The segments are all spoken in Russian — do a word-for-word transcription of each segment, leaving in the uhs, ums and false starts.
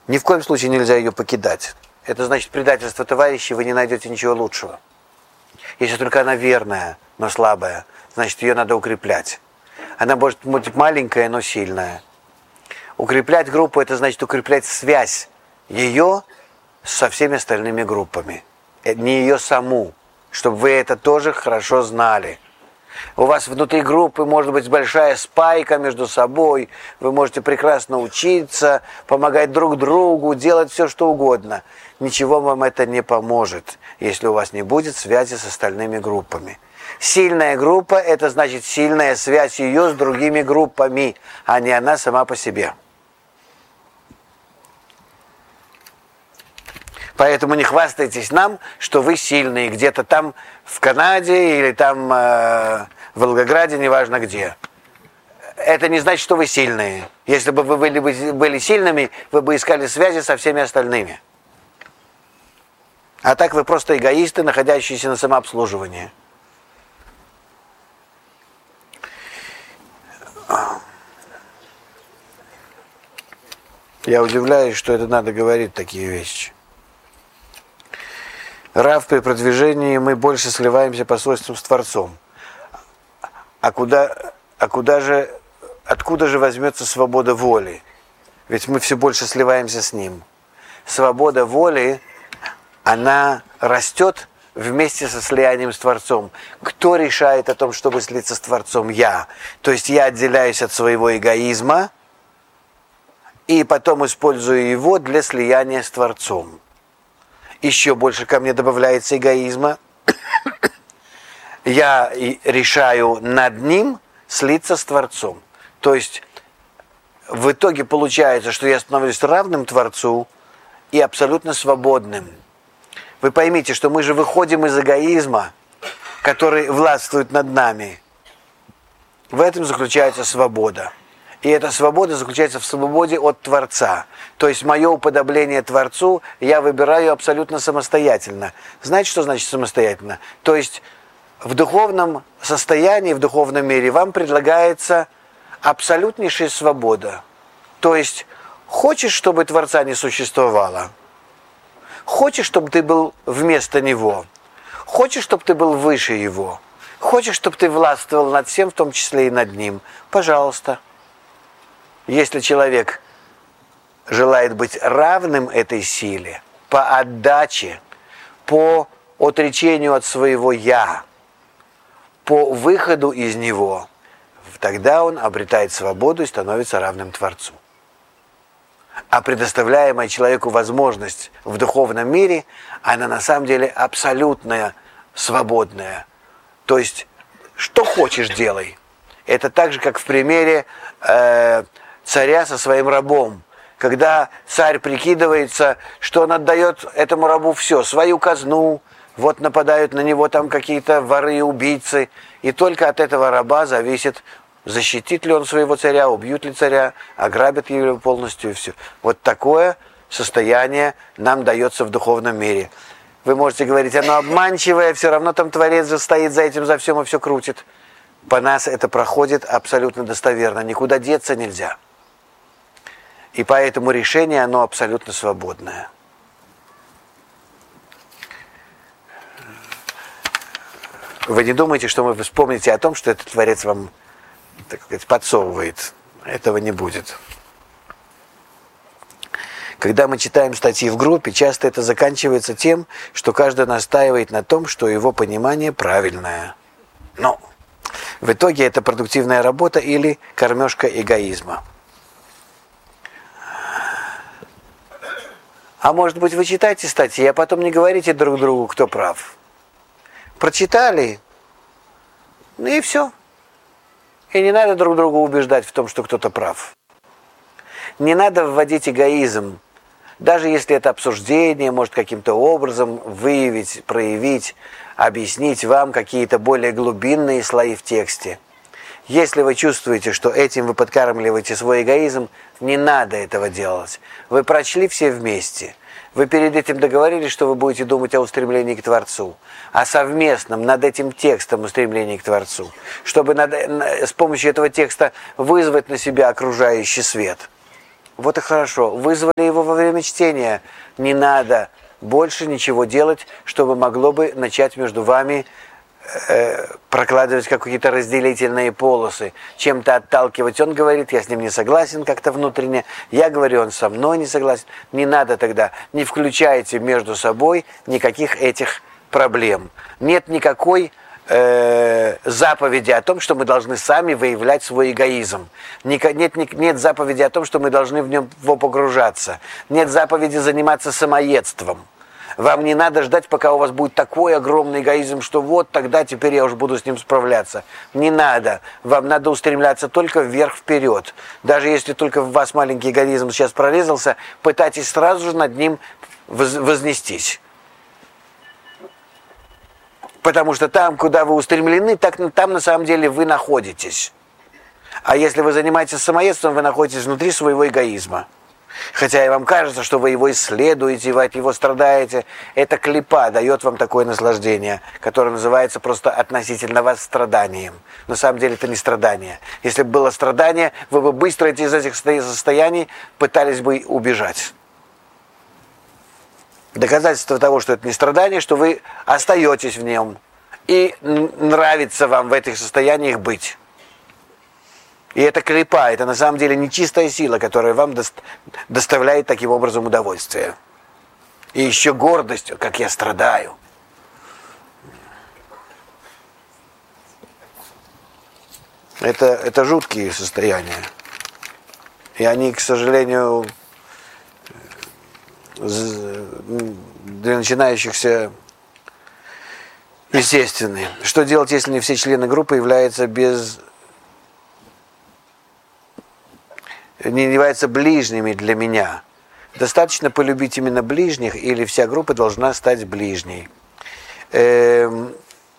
Ни в коем случае нельзя ее покидать. Это значит предательство товарищей, вы не найдете ничего лучшего. Если только она верная, но слабая, значит ее надо укреплять. Она может быть маленькая, но сильная. Укреплять группу, это значит укреплять связь ее со всеми остальными группами. Не ее саму, чтобы вы это тоже хорошо знали. У вас внутри группы может быть большая спайка между собой, вы можете прекрасно учиться, помогать друг другу, делать все, что угодно. Ничего вам это не поможет, если у вас не будет связи с остальными группами. Сильная группа – это значит сильная связь ее с другими группами, а не она сама по себе. Поэтому не хвастайтесь нам, что вы сильные где-то там в Канаде или там э, в Волгограде, неважно где. Это не значит, что вы сильные. Если бы вы были, были сильными, вы бы искали связи со всеми остальными. А так вы просто эгоисты, находящиеся на самообслуживании. Я удивляюсь, что это надо говорить такие вещи. Рав, при продвижении мы больше сливаемся по свойствам с Творцом. А куда, а куда же, откуда же возьмется свобода воли? Ведь мы все больше сливаемся с Ним. Свобода воли, она растет вместе со слиянием с Творцом. Кто решает о том, чтобы слиться с Творцом? Я. То есть я отделяюсь от своего эгоизма и потом использую его для слияния с Творцом. Еще больше ко мне добавляется эгоизма. Я решаю над ним слиться с Творцом. То есть в итоге получается, что я становлюсь равным Творцу и абсолютно свободным. Вы поймите, что мы же выходим из эгоизма, который властвует над нами. В этом заключается свобода. И эта свобода заключается в свободе от Творца. То есть мое уподобление Творцу я выбираю абсолютно самостоятельно. Знаете, что значит самостоятельно? То есть в духовном состоянии, в духовном мире вам предлагается абсолютнейшая свобода. То есть хочешь, чтобы Творца не существовало? Хочешь, чтобы ты был вместо Него? Хочешь, чтобы ты был выше Его? Хочешь, чтобы ты властвовал над всем, в том числе и над Ним? Пожалуйста. Если человек желает быть равным этой силе, по отдаче, по отречению от своего «я», по выходу из него, тогда он обретает свободу и становится равным Творцу. А предоставляемая человеку возможность в духовном мире, она на самом деле абсолютная, свободная. То есть, что хочешь, делай. Это так же, как в примере э, царя со своим рабом. Когда царь прикидывается, что он отдает этому рабу все, свою казну, вот нападают на него там какие-то воры и убийцы, и только от этого раба зависит, защитит ли он своего царя, убьют ли царя, ограбят его полностью и все. Вот такое состояние нам дается в духовном мире. Вы можете говорить, оно обманчивое, все равно там Творец же стоит за этим, за всем и все крутит. По нас это проходит абсолютно достоверно, никуда деться нельзя. И поэтому решение, оно абсолютно свободное. Вы не думаете, что вы вспомните о том, что этот Творец вам, так сказать, подсовывает. Этого не будет. Когда мы читаем статьи в группе, часто это заканчивается тем, что каждый настаивает на том, что его понимание правильное. Но в итоге это продуктивная работа или кормежка эгоизма. А может быть, вы читаете статьи, а потом не говорите друг другу, кто прав. Прочитали, ну и все. И не надо друг друга убеждать в том, что кто-то прав. Не надо вводить эгоизм, даже если это обсуждение может каким-то образом выявить, проявить, объяснить вам какие-то более глубинные слои в тексте. Если вы чувствуете, что этим вы подкармливаете свой эгоизм, не надо этого делать. Вы прочли все вместе. Вы перед этим договорились, что вы будете думать о устремлении к Творцу, о совместном над этим текстом устремлении к Творцу, чтобы над, с помощью этого текста вызвать на себя окружающий свет. Вот и хорошо. Вызвали его во время чтения. Не надо больше ничего делать, чтобы могло бы начать между вами э, прокладывать какие-то разделительные полосы, чем-то отталкивать. Он говорит, я с ним не согласен как-то внутренне. Я говорю, он со мной не согласен. Не надо тогда. Не включайте между собой никаких этих проблем. Нет никакой э, заповеди о том, что мы должны сами выявлять свой эгоизм. Нет, нет, нет заповеди о том, что мы должны в него погружаться. Нет заповеди заниматься самоедством. Вам не надо ждать, пока у вас будет такой огромный эгоизм, что вот тогда теперь я уже буду с ним справляться. Не надо. Вам надо устремляться только вверх-вперед. Даже если только в вас маленький эгоизм сейчас прорезался, пытайтесь сразу же над ним вознестись. Потому что там, куда вы устремлены, так, там на самом деле вы находитесь. А если вы занимаетесь самоедством, вы находитесь внутри своего эгоизма. Хотя и вам кажется, что вы его исследуете, вы от него страдаете. Это клипа дает вам такое наслаждение, которое называется просто относительно вас страданием. На самом деле это не страдание. Если бы было страдание, вы бы быстро из этих состояний пытались бы убежать. Доказательство того, что это не страдание, что вы остаетесь в нем. И нравится вам в этих состояниях быть. И это клипа, это на самом деле нечистая сила, которая вам доставляет таким образом удовольствие. И еще гордость, как я страдаю. Это, это жуткие состояния. И они, к сожалению, для начинающихся естественны. Что делать, если не все члены группы являются без... не являются ближними для меня? Достаточно полюбить именно ближних, или вся группа должна стать ближней? Эм,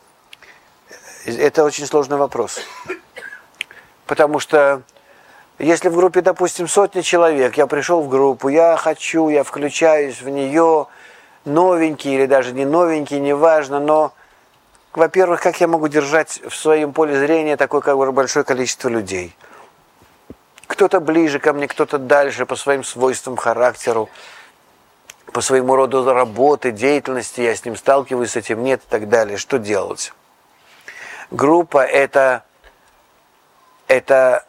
это очень сложный вопрос. Потому что если в группе, допустим, сотни человек, я пришел в группу, я хочу, я включаюсь в нее, новенький или даже не новенький, неважно, но, во-первых, как я могу держать в своем поле зрения такое как бы большое количество людей? Кто-то ближе ко мне, кто-то дальше по своим свойствам, характеру, по своему роду работы, деятельности, я с ним сталкиваюсь, с этим нет и так далее. Что делать? Группа это, это,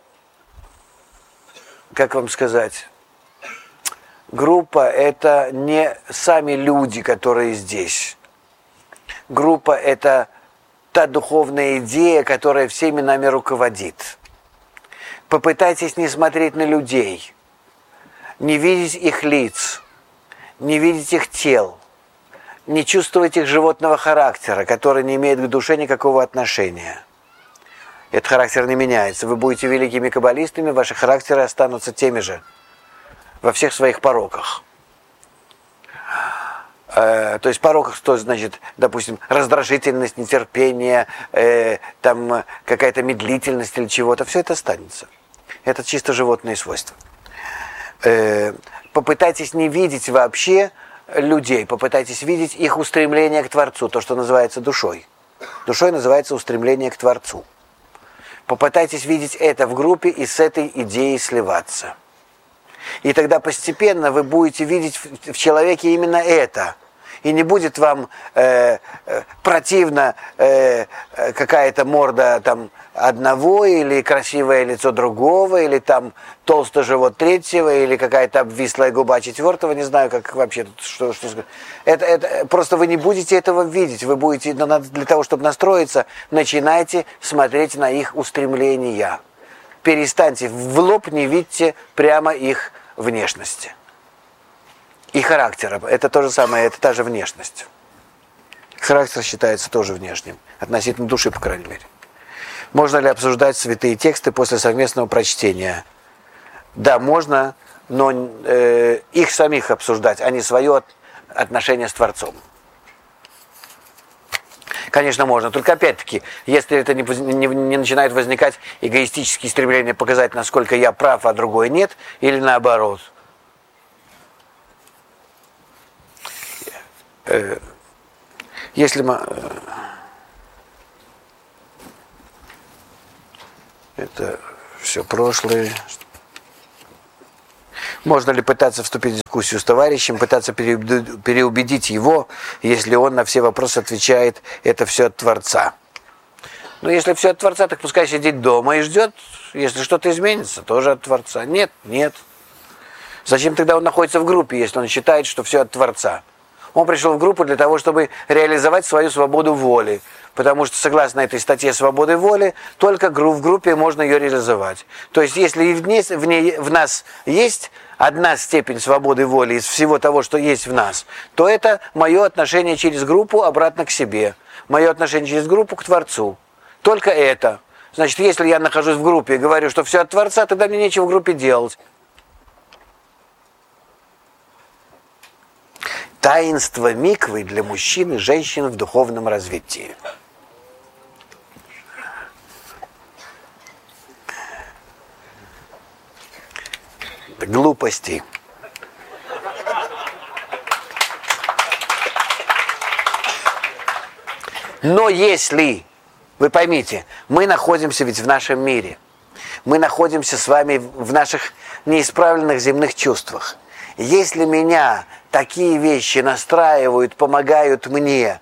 как вам сказать, группа это не сами люди, которые здесь. Группа это та духовная идея, которая всеми нами руководит. Попытайтесь не смотреть на людей, не видеть их лиц, не видеть их тел, не чувствовать их животного характера, который не имеет к душе никакого отношения. Этот характер не меняется. Вы будете великими каббалистами, ваши характеры останутся теми же во всех своих пороках. Э, то есть пороках, что значит, допустим, раздражительность, нетерпение, э, там какая-то медлительность или чего-то, все это останется. Это чисто животные свойства. Э, попытайтесь не видеть вообще людей, попытайтесь видеть их устремление к Творцу, то, что называется душой. Душой называется устремление к Творцу. Попытайтесь видеть это в группе и с этой идеей сливаться. И тогда постепенно вы будете видеть в человеке именно это. И не будет вам э, э, противно э, какая-то морда там одного, или красивое лицо другого, или там толстый живот третьего, или какая-то обвислая губа четвертого, не знаю, как вообще тут что, что сказать. Это, это, просто вы не будете этого видеть. Вы будете, для того, чтобы настроиться, начинайте смотреть на их устремления. Перестаньте в лоб, не видите прямо их внешности. И характера. Это то же самое, это та же внешность. Характер считается тоже внешним. Относительно души, по крайней мере. Можно ли обсуждать святые тексты после совместного прочтения? Да, можно, но э, их самих обсуждать, а не свое от, отношение с Творцом. Конечно, можно. Только опять-таки, если это не, не, не начинает возникать эгоистические стремления показать, насколько я прав, а другой нет, или наоборот. Если мы... Это все прошлое. Можно ли пытаться вступить в дискуссию с товарищем, пытаться переубедить его, если он на все вопросы отвечает, это все от Творца? Ну, если все от Творца, так пускай сидит дома и ждет, если что-то изменится, тоже от Творца. Нет, нет. Зачем тогда он находится в группе, если он считает, что все от Творца? Он пришел в группу для того, чтобы реализовать свою свободу воли. Потому что, согласно этой статье свободы воли, только в группе можно ее реализовать. То есть, если в, ней, в, ней, в нас есть одна степень свободы воли из всего того, что есть в нас, то это мое отношение через группу обратно к себе. Мое отношение через группу к Творцу. Только это. Значит, если я нахожусь в группе и говорю, что все от Творца, тогда мне нечего в группе делать. Таинство миквы для мужчин и женщин в духовном развитии. Глупости. Но если, вы поймите, мы находимся ведь в нашем мире, мы находимся с вами в наших неисправленных земных чувствах. Если меня такие вещи настраивают, помогают мне,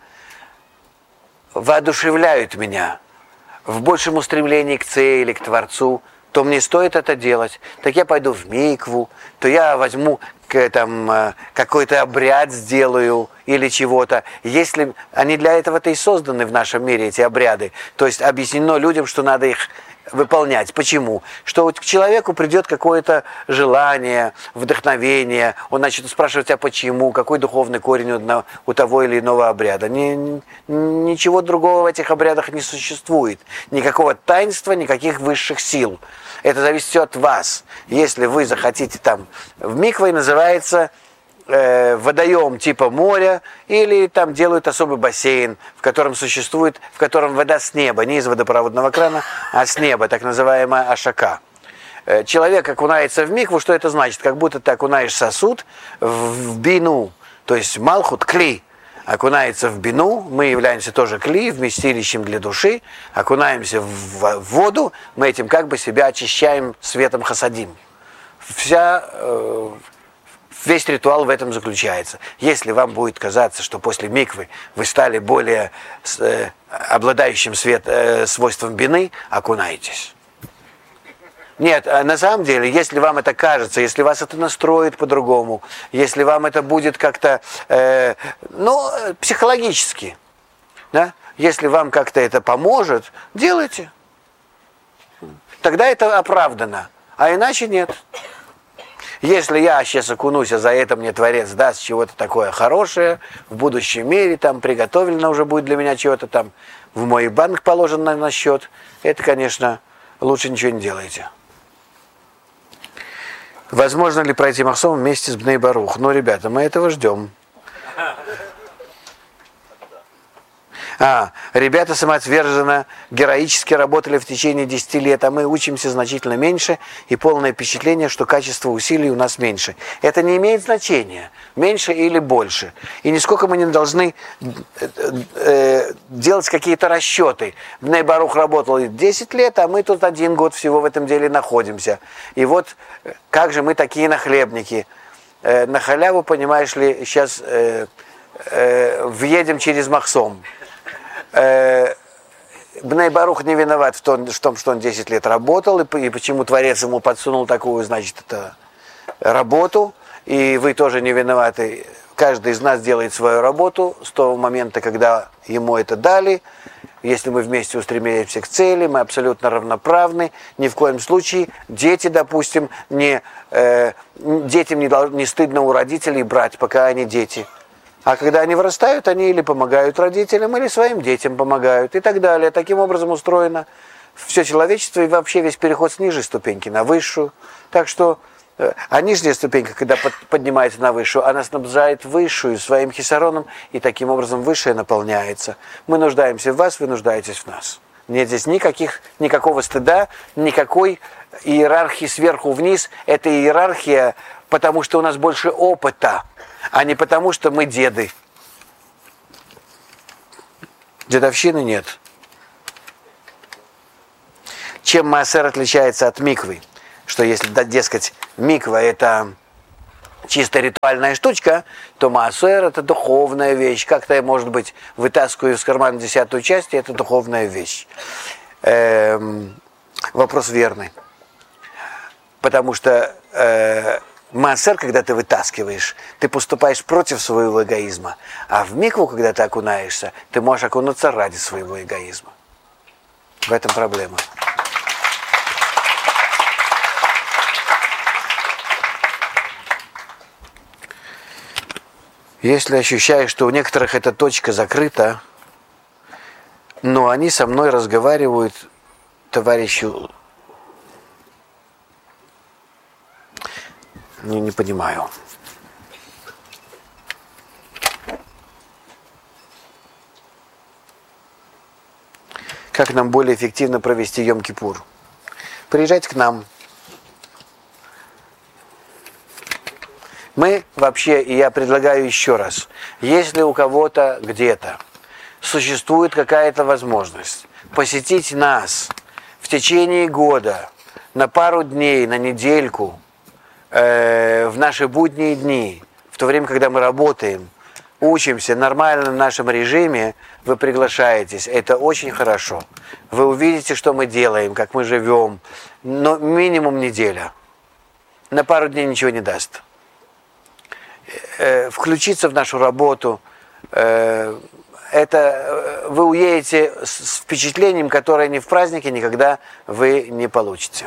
воодушевляют меня в большем устремлении к цели, к Творцу, то мне стоит это делать. Так я пойду в микву, то я возьму там, какой-то обряд сделаю или чего-то. Если они для этого-то и созданы в нашем мире, эти обряды, то есть объяснено людям, что надо их выполнять. Почему? Что вот к человеку придет какое-то желание, вдохновение, он начнет спрашивать, а почему, какой духовный корень у, одного, у того или иного обряда. Ни, ничего другого в этих обрядах не существует. Никакого таинства, никаких высших сил. Это зависит все от вас. Если вы захотите там, в микве называется э, водоем типа моря, или там делают особый бассейн, в котором существует, в котором вода с неба, не из водопроводного крана, а с неба, так называемая ашака. Э, человек окунается в микву, что это значит? Как будто ты окунаешь сосуд в, в бину, то есть малхут, кли. Окунается в бину, мы являемся тоже кли, вместилищем для души, окунаемся в, в воду, мы этим как бы себя очищаем светом хасадим. Вся, э, весь ритуал в этом заключается. Если вам будет казаться, что после миквы вы стали более э, обладающим свет, э, свойством бины, окунайтесь. Нет, на самом деле, если вам это кажется, если вас это настроит по-другому, если вам это будет как-то, э, ну, психологически, да, если вам как-то это поможет, делайте. Тогда это оправдано, а иначе нет. Если я сейчас окунусь, а за это мне Творец даст чего-то такое хорошее, в будущем мире там приготовлено уже будет для меня чего-то там, в мой банк положено на счет, это, конечно, лучше ничего не делайте. Возможно ли пройти Махсом вместе с Бней Барух? Ну, ребята, мы этого ждем. А, ребята самоотверженно, героически работали в течение десяти лет, а мы учимся значительно меньше, и полное впечатление, что качество усилий у нас меньше. Это не имеет значения, меньше или больше. И нисколько мы не должны э, э, делать какие-то расчеты. Бней Барух работал десять лет, а мы тут один год всего в этом деле находимся. И вот как же мы такие нахлебники. Э, на халяву, понимаешь ли, сейчас э, э, въедем через Махсом. Бней Барух не виноват в том, что он десять лет работал, и почему Творец ему подсунул такую, значит, это, работу, и вы тоже не виноваты. Каждый из нас делает свою работу с того момента, когда ему это дали. Если мы вместе устремляемся к цели, мы абсолютно равноправны. Ни в коем случае дети, допустим, не, э, детям не, должны, не стыдно у родителей брать, пока они дети. А когда они вырастают, они или помогают родителям, или своим детям помогают, и так далее. Таким образом устроено все человечество и вообще весь переход с нижней ступеньки на высшую. Так что, а нижняя ступенька, когда под, поднимается на высшую, она снабжает высшую своим хисароном, и таким образом высшая наполняется. Мы нуждаемся в вас, вы нуждаетесь в нас. Нет здесь никаких, никакого стыда, никакой иерархии сверху вниз. Это иерархия, потому что у нас больше опыта, а не потому, что мы деды. Дедовщины нет. Чем маасер отличается от миквы? Что если, да, дескать, миква это чисто ритуальная штучка, то маасер – это духовная вещь. Как-то, может быть, вытаскиваю из кармана десятую часть, и это духовная вещь. Эм, вопрос верный. Потому что э, маасер, когда ты вытаскиваешь, ты поступаешь против своего эгоизма. А в микву, когда ты окунаешься, ты можешь окунуться ради своего эгоизма. В этом проблема. Если ощущаешь, что у некоторых эта точка закрыта, но они со мной разговаривают, товарищу, не, не понимаю. Как нам более эффективно провести Йом-Кипур? Приезжайте к нам. Мы вообще, и я предлагаю еще раз, если у кого-то где-то существует какая-то возможность посетить нас в течение года на пару дней, на недельку, э, в наши будние дни, в то время, когда мы работаем, учимся нормально в нашем режиме, вы приглашаетесь. Это очень хорошо. Вы увидите, что мы делаем, как мы живем. Но минимум неделя. На пару дней ничего не даст. Включиться в нашу работу, это вы уедете с впечатлением, которое ни в празднике никогда вы не получите.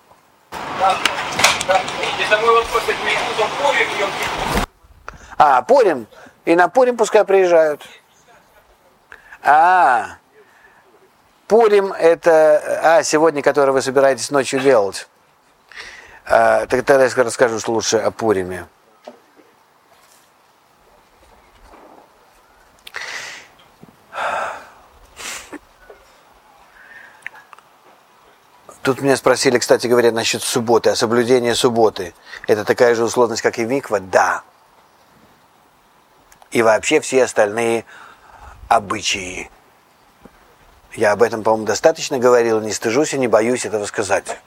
А, Пурим. И на Пурим пускай приезжают. А, Пурим это... А, сегодня, который вы собираетесь ночью делать. А, тогда я расскажу лучше о Пуриме. Тут меня спросили, кстати говоря, насчет субботы, о соблюдении субботы. Это такая же условность, как и миква? Да. И вообще все остальные обычаи. Я об этом, по-моему, достаточно говорил, не стыжусь и не боюсь этого сказать.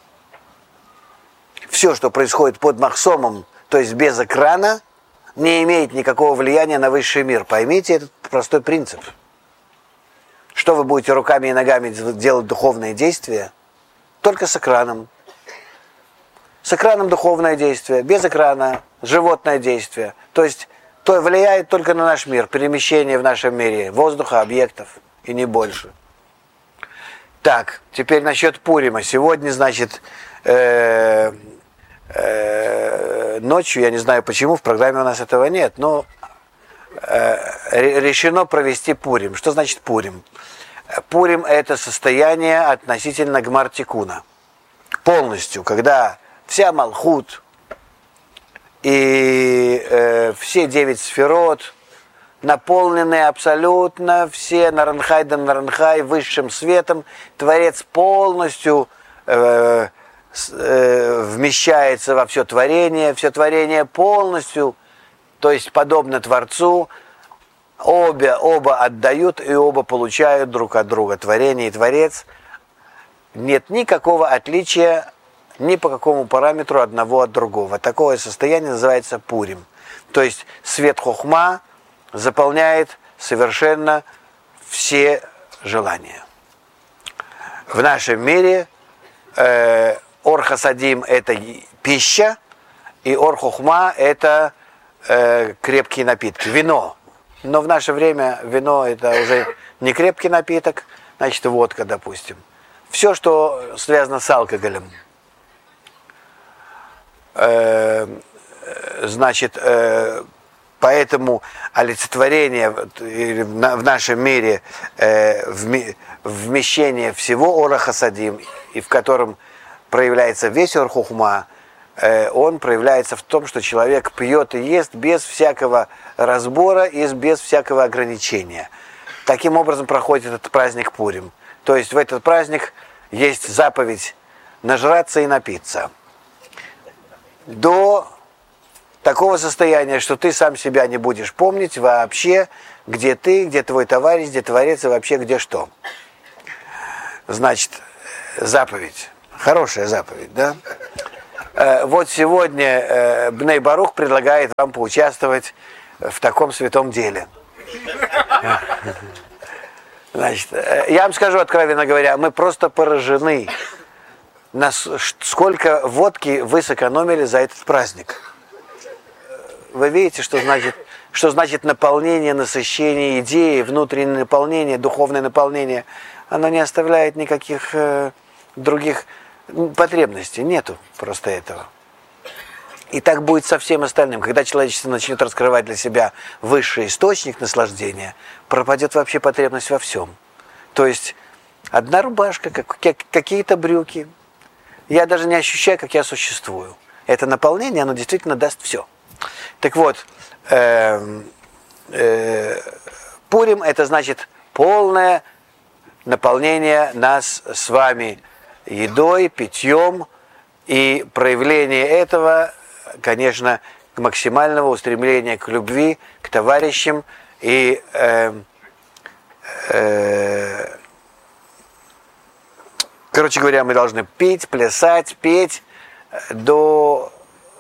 Все, что происходит под махсомом, то есть без экрана, не имеет никакого влияния на высший мир. Поймите этот простой принцип. Что вы будете руками и ногами делать духовные действия? Только с экраном. С экраном духовное действие, без экрана животное действие. То есть то влияет только на наш мир, перемещение в нашем мире, воздуха, объектов и не больше. Так, теперь насчет Пурима. Сегодня, значит, э, э, ночью, я не знаю почему, в программе у нас этого нет, но э, решено провести Пурим. Что значит Пурим? Пурим – это состояние относительно Гмар-Тикуна. Полностью, когда вся Малхут и э, все девять сферот наполнены абсолютно, все Наранхай да Наранхай высшим светом, Творец полностью э, э, вмещается во все творение, все творение полностью, то есть подобно Творцу, Обе, оба отдают и оба получают друг от друга. Творение и Творец. Нет никакого отличия ни по какому параметру одного от другого. Такое состояние называется Пурим. То есть свет Хохма заполняет совершенно все желания. В нашем мире э, Ор Хасадим – это пища, и Ор Хохма – это э, крепкие напитки, вино. Но в наше время вино это уже не крепкий напиток, значит водка, допустим. Все, что связано с алкоголем. Э, значит, э, поэтому олицетворение в нашем мире, э, вмещение всего Ора Хасадим, и в котором проявляется весь Ор Хохма, он проявляется в том, что человек пьет и ест без всякого разбора и без всякого ограничения. Таким образом проходит этот праздник Пурим. То есть в этот праздник есть заповедь нажраться и напиться. До такого состояния, что ты сам себя не будешь помнить вообще, где ты, где твой товарищ, где Творец и вообще где что. Значит, заповедь. Хорошая заповедь, да? Вот сегодня Бней Барух предлагает вам поучаствовать в таком святом деле. Значит, я вам скажу, откровенно говоря, мы просто поражены, сколько водки вы сэкономили за этот праздник. Вы видите, что значит, что значит наполнение, насыщение идеи, внутреннее наполнение, духовное наполнение. Оно не оставляет никаких э, других потребностей. Нету просто этого. И так будет со всем остальным. Когда человечество начнет раскрывать для себя высший источник наслаждения, пропадет вообще потребность во всем. То есть одна рубашка, как, как, какие-то брюки. Я даже не ощущаю, как я существую. Это наполнение, оно действительно даст все. Так вот, э, э, Пурим — это значит полное наполнение нас с вами едой, питьем, и проявление этого, конечно, максимального устремления к любви, к товарищам. И э, э, короче говоря, мы должны пить, плясать, петь до,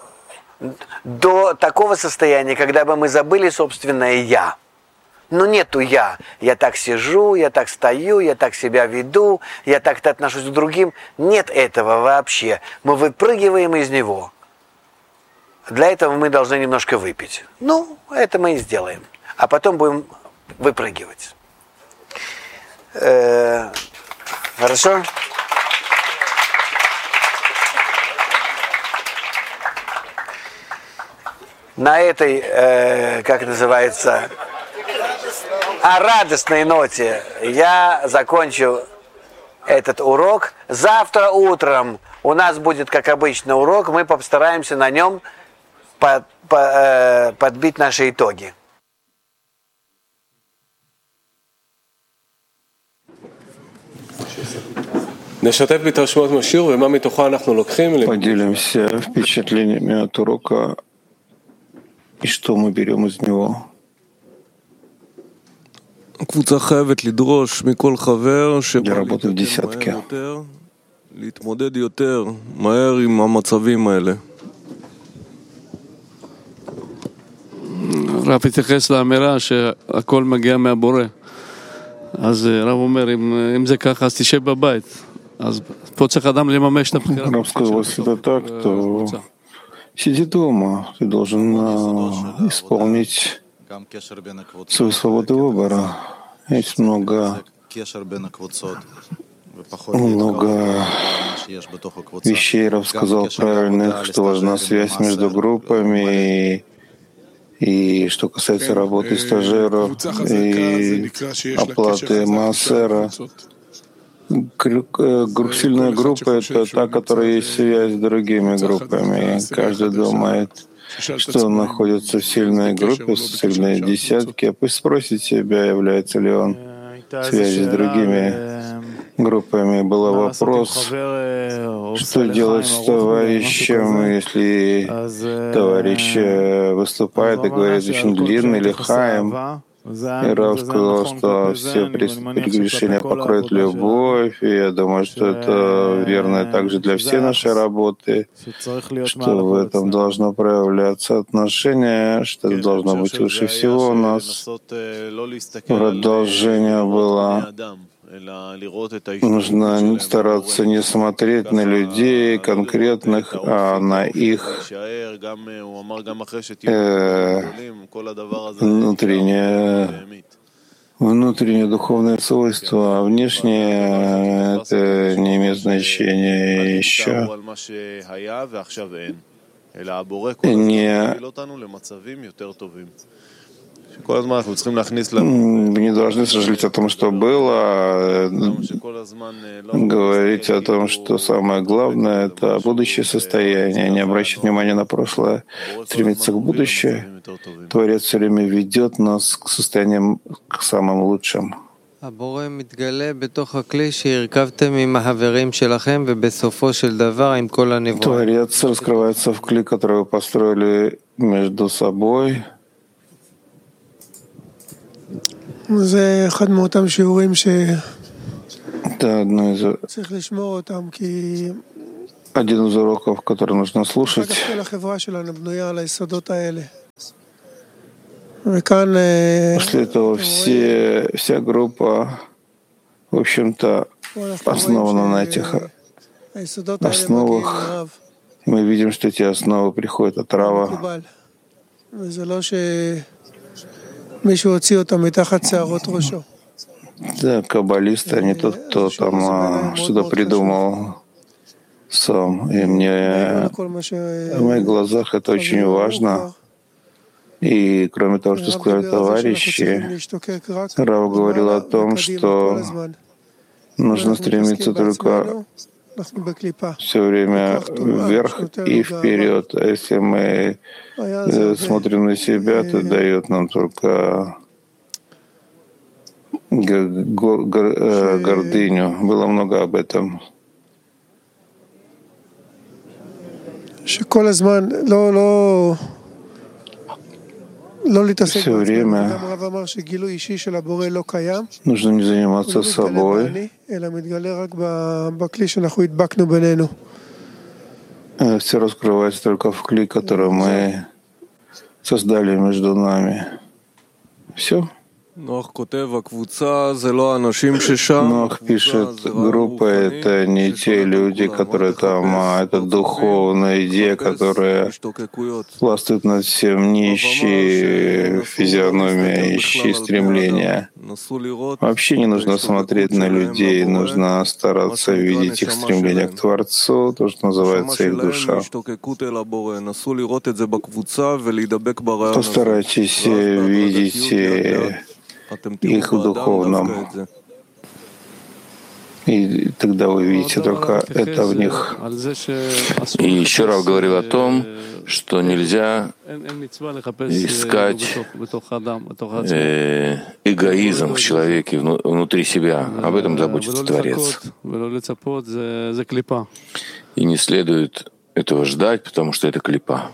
до такого состояния, когда бы мы забыли собственное «я». Но нету «я». Я так сижу, я так стою, я так себя веду, я так-то отношусь к другим. Нет этого вообще. Мы выпрыгиваем из него. Для этого мы должны немножко выпить. Ну, это мы и сделаем. А потом будем выпрыгивать. Э-э- хорошо? На этой, э- как называется, о радостной ноте я закончу этот урок. Завтра утром у нас будет, как обычно, урок. Мы постараемся на нем Под, по, э, подбить наши итоги. Поделимся впечатлениями от урока и что мы берем из него. Я работаю в десятке. רב התייחס לאמירה שהכל מגיע מהבורא. אז רב אומר, אם, אם זה ככה, אז תשב בבית. אז פה צריך אדם לממש את הבחירה. Раб сказал, если это так, то сиди дома. Ты должен uh, исполнить свою свободу выбора. Есть много, много вещей, Раб сказал правильных, что важна связь между группами. И что касается работы стажеров и оплаты маасера, сильная группа — это та, которая есть связь с другими группами. Каждый думает, что он находится в сильной группе, в сильной десятке. Пусть спросит себя, является ли он связью с другими группами. Был вопрос, что делать с товарищем, если товарищ выступает и говорит очень длинный или хаим. И Рав сказал, что все прегрешения покроет любовь, и я думаю, что это верно также для всей нашей работы, что в этом должно проявляться отношение, что это должно быть выше всего у нас. Продолжение было: нужно стараться не смотреть на людей конкретных, а на их э, внутреннее, внутреннее духовное свойство, а внешнее это не имеет значения еще. Не Мы не должны сожалеть о том, что было, говорить о том, что самое главное — это будущее состояние, не обращать внимания на прошлое, стремиться к будущему. Творец все время ведет нас к состояниям, к самым лучшим. Творец раскрывается в клей, который вы построили между собой. זה אחד מאותם שיעורים ש... Это одно из... צריך לשמור אותם, כי один из уроков, который нужно слушать. После этого все, вся группа, в общем-то, основана на этих основах. И мы видим, что эти основы приходят от Рава. Да, каббалист, а не тот, кто там а, что-то придумал сам. И мне в моих глазах это очень важно. И кроме того, что сказали товарищи, Рав говорил о том, что нужно стремиться только все время вверх и вперед. А если мы смотрим на себя, то дает нам только гордыню. Было много об этом. Все время нужно не заниматься собой. Все раскрывается только в кли, который мы создали между нами. Все. Нох пишет, группа — это не те люди, которые там, а это духовная идея, которая властвует над всем, нищие физиономия, ищи стремления. Вообще не нужно смотреть на людей, нужно стараться видеть их стремление к Творцу, то, что называется их душа. Постарайтесь видеть их в духовном. И тогда вы видите только это в них. И еще Рав говорил о том, что нельзя искать э, эгоизм в человеке внутри себя. Об этом заботится Творец. И не следует этого ждать, потому что это клипа.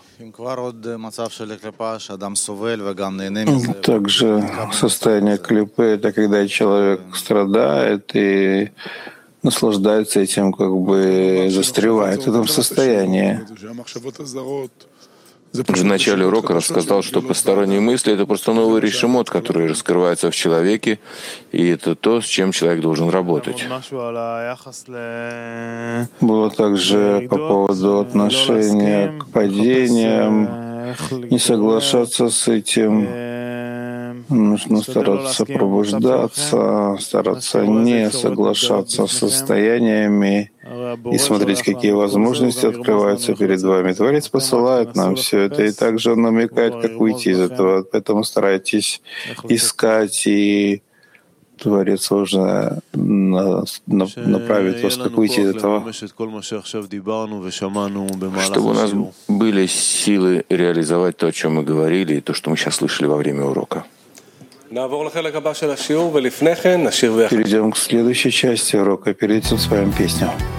Также состояние клипы — это когда человек страдает и наслаждается этим, как бы застревает в этом состоянии. В начале урока рассказал, что посторонние мысли — это просто новый решимот, который раскрывается в человеке, и это то, с чем человек должен работать. Было также по поводу отношения к падениям, не соглашаться с этим. Нужно стараться пробуждаться, стараться не соглашаться с состояниями и смотреть, какие возможности открываются перед вами. Творец посылает нам все это, и также он намекает, как выйти из этого. Поэтому старайтесь искать, и Творец уже направит вас, как выйти из этого. Чтобы у нас были силы реализовать то, о чем мы говорили, и то, что мы сейчас слышали во время урока. Перейдем к следующей части урока. Перед этим с вами песня.